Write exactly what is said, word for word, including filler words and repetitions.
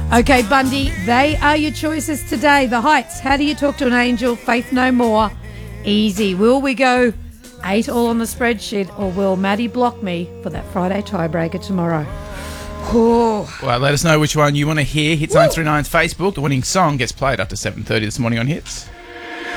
Okay, Bundy, they are your choices today. The Heights, How Do You Talk to an Angel, Faith No More, Easy. Will we go eight all on the spreadsheet, or will Maddie block me for that Friday tiebreaker tomorrow? Oh. Well, let us know which one you want to hear. Hits nine three nine's Facebook. The winning song gets played after seven thirty this morning on Hits.